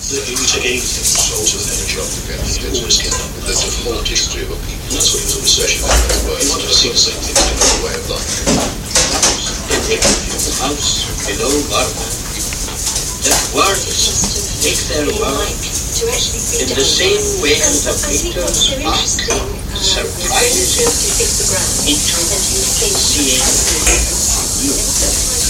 taking source of energy off the ground. It's always the default history of a people. That's what he was obsession with. You want to see the same thing in another way of life. In the house below Varna, that warriors take their work in the same way that Peter's ark surprises him into seeing you.